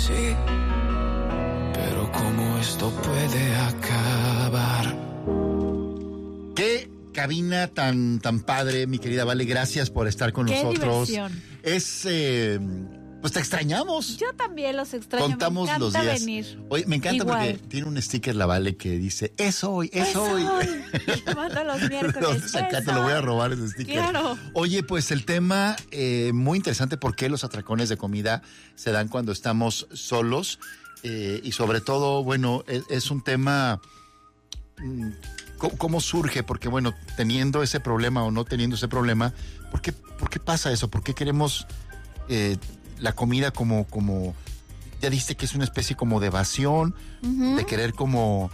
sí, pero ¿cómo esto puede acabar? ¿Qué cabina tan padre, mi querida Vale? Gracias por estar con nosotros. Diversión. Pues te extrañamos. Yo también los extraño. Contamos me encanta los días. venir. Oye, me encanta Igual. porque tiene un sticker la Vale que dice, es hoy. Lo mando los miércoles. Acá te lo voy a robar ese sticker. Claro. Oye, pues el tema muy interesante, ¿por qué los atracones de comida se dan cuando estamos solos? Y sobre todo, bueno, es un tema... ¿Cómo surge? Porque, bueno, teniendo ese problema o no teniendo ese problema, ¿por qué pasa eso? ¿Por qué queremos la comida como ya diste que es una especie como de evasión, de querer como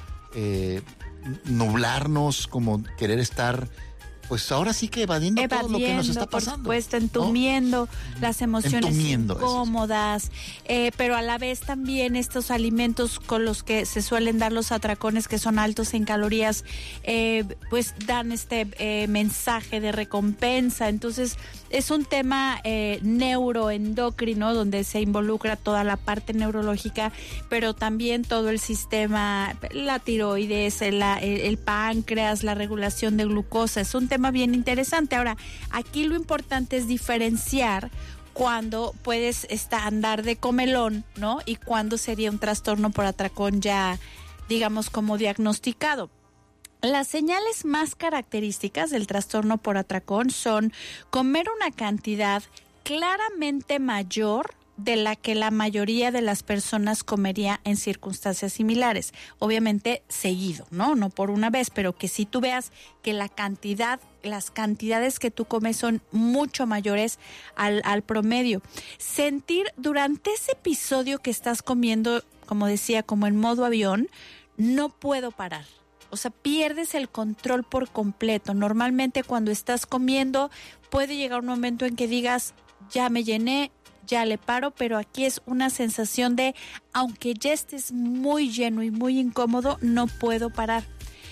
nublarnos, como querer estar, pues ahora sí que evadiendo todo lo que nos está pasando? Por supuesto, entumiendo, ¿no? Las emociones incómodas, pero a la vez también estos alimentos con los que se suelen dar los atracones, que son altos en calorías, pues dan este mensaje de recompensa. Entonces es un tema neuroendocrino, donde se involucra toda la parte neurológica, pero también todo el sistema, la tiroides, el páncreas, la regulación de glucosa. Es un tema bien interesante. Ahora, aquí lo importante es diferenciar cuando puedes andar de comelón, ¿no? Y cuándo sería un trastorno por atracón ya, digamos, como diagnosticado. Las señales más características del trastorno por atracón son comer una cantidad claramente mayor de la que la mayoría de las personas comería en circunstancias similares. Obviamente seguido, ¿no? No por una vez, pero que si tú veas que las cantidades que tú comes son mucho mayores al promedio. Sentir durante ese episodio que estás comiendo, como decía, como en modo avión, no puedo parar. O sea, pierdes el control por completo. Normalmente cuando estás comiendo puede llegar un momento en que digas, ya me llené, ya le paro, pero aquí es una sensación de, aunque ya estés muy lleno y muy incómodo, no puedo parar.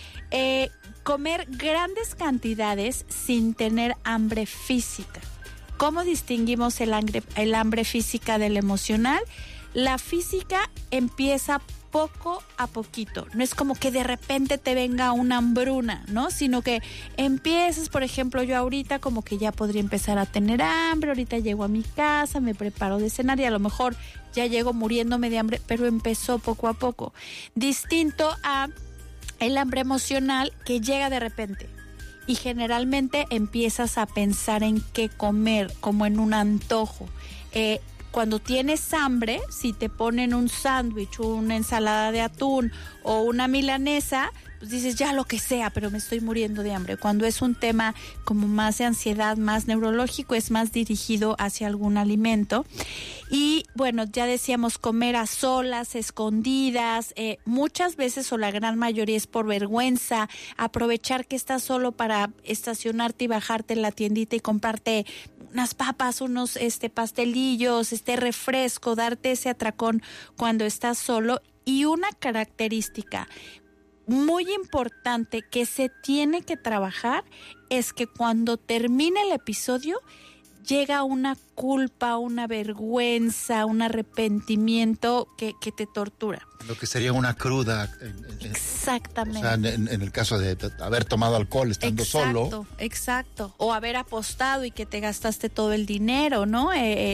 Comer grandes cantidades sin tener hambre física. ¿Cómo distinguimos el hambre física del emocional? La física empieza poco a poquito, no es como que de repente te venga una hambruna, ¿no? Sino que empiezas, por ejemplo, yo ahorita como que ya podría empezar a tener hambre, ahorita llego a mi casa, me preparo de cenar y a lo mejor ya llego muriéndome de hambre, pero empezó poco a poco. Distinto a el hambre emocional que llega de repente y generalmente empiezas a pensar en qué comer, como en un antojo. Cuando tienes hambre, si te ponen un sándwich, una ensalada de atún o una milanesa, pues dices ya lo que sea, pero me estoy muriendo de hambre. Cuando es un tema como más de ansiedad, más neurológico, es más dirigido hacia algún alimento. Y bueno, ya decíamos comer a solas, escondidas, muchas veces o la gran mayoría es por vergüenza, aprovechar que estás solo para estacionarte y bajarte en la tiendita y comprarte unas papas, unos pastelillos, refresco, darte ese atracón cuando estás solo. Y una característica muy importante que se tiene que trabajar es que cuando termine el episodio llega una culpa, una vergüenza, un arrepentimiento que te tortura. Lo que sería una cruda. Exactamente. O sea, en el caso de haber tomado alcohol estando solo. Exacto. O haber apostado y que te gastaste todo el dinero, ¿no?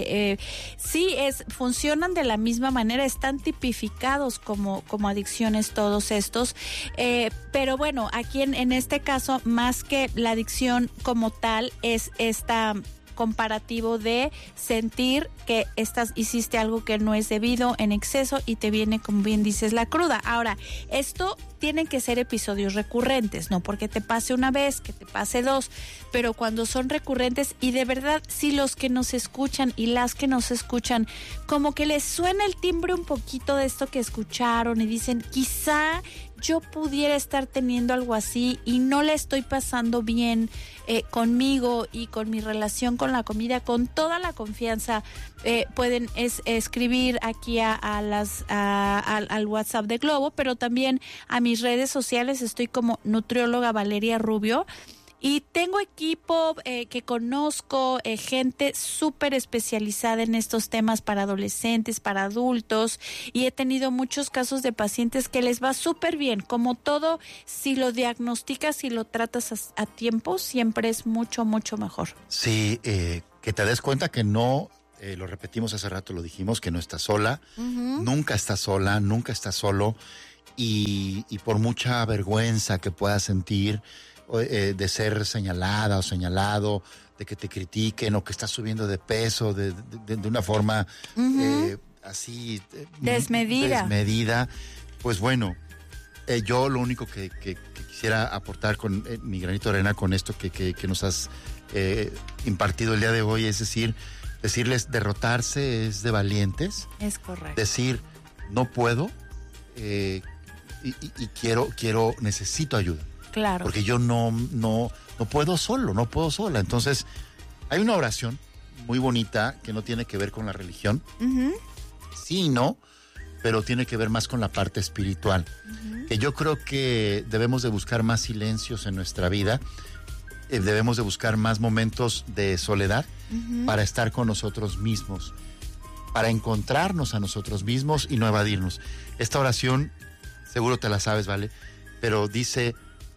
Sí, funcionan de la misma manera, están tipificados como adicciones todos estos. Pero bueno, aquí en este caso, más que la adicción como tal, es esta comparativo de sentir que hiciste algo que no es debido en exceso y te viene, como bien dices, la cruda. Ahora, esto tienen que ser episodios recurrentes, no porque te pase una vez, que te pase dos, pero cuando son recurrentes y de verdad, si los que nos escuchan y las que nos escuchan, como que les suena el timbre un poquito de esto que escucharon y dicen, quizá yo pudiera estar teniendo algo así y no le estoy pasando bien conmigo y con mi relación con la comida, con toda la confianza, pueden escribir aquí al WhatsApp de Globo, pero también a mis redes sociales. Estoy como nutrióloga Valeria Rubio Y tengo equipo que conozco, gente súper especializada en estos temas para adolescentes, para adultos, y he tenido muchos casos de pacientes que les va súper bien. Como todo, si lo diagnosticas y lo tratas a tiempo, siempre es mucho, mucho mejor. Sí, que te des cuenta que no, lo repetimos hace rato, lo dijimos, que no estás sola, nunca estás sola, nunca estás solo, y por mucha vergüenza que puedas sentir, de ser señalada o señalado, de que te critiquen o que estás subiendo de peso de una forma así desmedida, pues bueno, yo lo único que quisiera aportar con mi granito de arena con esto que nos has impartido el día de hoy, es decirles, derrotarse es de valientes. Es correcto. Decir, no puedo y necesito ayuda. Claro. Porque yo no puedo solo, no puedo sola. Entonces, hay una oración muy bonita que no tiene que ver con la religión. Sí y no, pero tiene que ver más con la parte espiritual. Que yo creo que debemos de buscar más silencios en nuestra vida. Debemos de buscar más momentos de soledad para estar con nosotros mismos, para encontrarnos a nosotros mismos y no evadirnos. Esta oración, seguro te la sabes, ¿vale? Pero dice...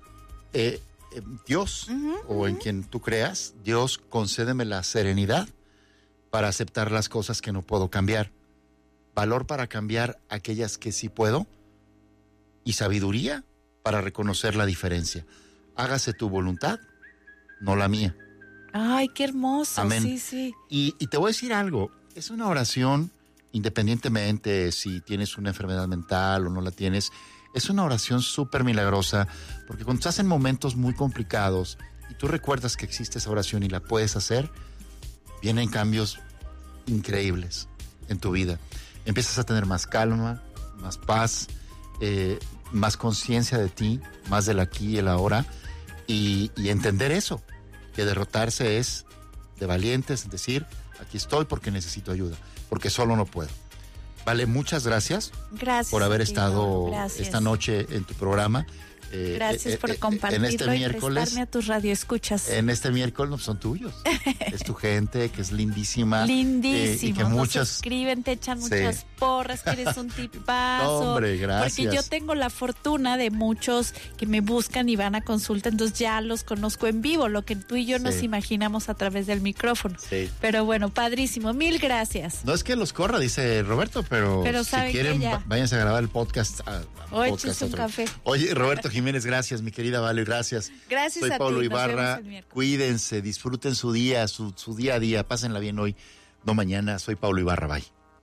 Dios, o en quien tú creas, Dios, concédeme la serenidad para aceptar las cosas que no puedo cambiar, valor para cambiar aquellas que sí puedo y sabiduría para reconocer la diferencia. Hágase tu voluntad, no la mía. Ay, qué hermoso. Amén. Sí, sí. Y te voy a decir algo, es una oración independientemente si tienes una enfermedad mental o no la tienes. Es una oración súper milagrosa, porque cuando estás en momentos muy complicados y tú recuerdas que existe esa oración y la puedes hacer, vienen cambios increíbles en tu vida. Empiezas a tener más calma, más paz, más conciencia de ti, más del aquí y el ahora, y entender eso, que derrotarse es de valientes, es decir, aquí estoy porque necesito ayuda, porque solo no puedo. Vale, muchas gracias por haber estado esta noche en tu programa. Gracias por compartirlo en este miércoles, y prestarme a tus radioescuchas. En este miércoles no, son tuyos. Es tu gente, que es lindísima. Lindísimo. Y que muchos escriben, te echan muchas porras, que eres un tipazo. No, hombre, gracias. Porque yo tengo la fortuna de muchos que me buscan y van a consulta, entonces ya los conozco en vivo, lo que tú y yo nos imaginamos a través del micrófono. Sí. Pero bueno, padrísimo. Mil gracias. No es que los corra, dice Roberto, pero si quieren, váyanse a grabar el podcast. O échense un café. Oye, Roberto Jiménez, gracias, mi querida Vale, gracias. Gracias a ti. Soy Paulo Ibarra. Cuídense, disfruten su día, su día a día. Pásenla bien hoy, no mañana. Soy Paulo Ibarra, bye.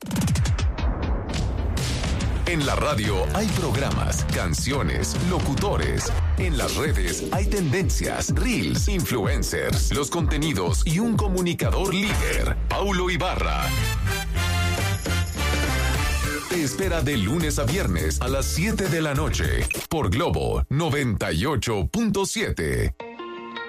En la radio hay programas, canciones, locutores. En las redes hay tendencias, reels, influencers, los contenidos y un comunicador líder. Paulo Ibarra. Te espera de lunes a viernes a las 7 de la noche por Globo 98.7.